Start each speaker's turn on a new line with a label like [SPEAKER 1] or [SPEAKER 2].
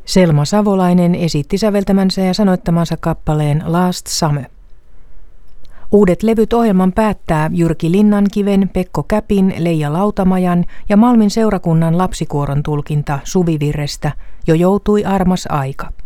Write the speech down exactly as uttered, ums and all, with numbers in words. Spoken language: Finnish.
[SPEAKER 1] Selma Savolainen esitti säveltämänsä ja sanoittamansa kappaleen Last Summer. Uudet levyt ohjelman päättää Jyrki Linnankiven, Pekko Käpin, Leija Lautamajan ja Malmin seurakunnan lapsikuoron tulkinta Suvivirrestä Jo joutui armas aika.